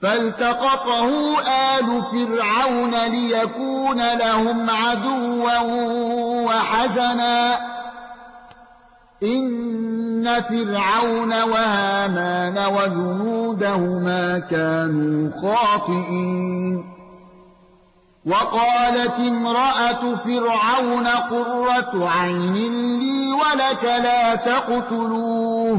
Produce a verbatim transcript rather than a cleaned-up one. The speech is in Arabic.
فالتقطه آل فرعون ليكون لهم عدوا وحزنا إن فرعون وهامان وجنودهما كانوا خاطئين وقالت امرأة فرعون قرة عين لي ولك لا تقتلوه